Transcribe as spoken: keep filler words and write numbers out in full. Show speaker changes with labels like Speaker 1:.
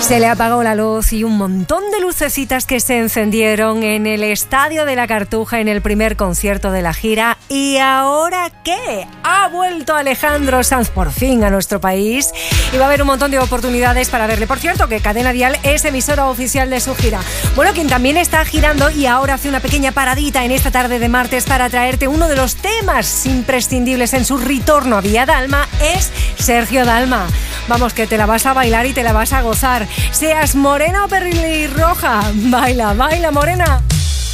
Speaker 1: Se le apagó la luz y un montón de lucecitas que se encendieron en el Estadio de la Cartuja en el primer concierto de la gira. ¿Y ahora qué? Ha vuelto Alejandro Sanz por fin a nuestro país y va a haber un montón de oportunidades para verle. Por cierto, que Cadena Dial es emisora oficial de su gira. Bueno, quien también está girando y ahora hace una pequeña paradita en esta tarde de martes para traerte uno de los temas imprescindibles en su retorno a Vía Dalma es Sergio Dalma. Vamos, que te la vas a bailar y te la vas a gozar. Seas morena o pelirroja, baila, baila morena.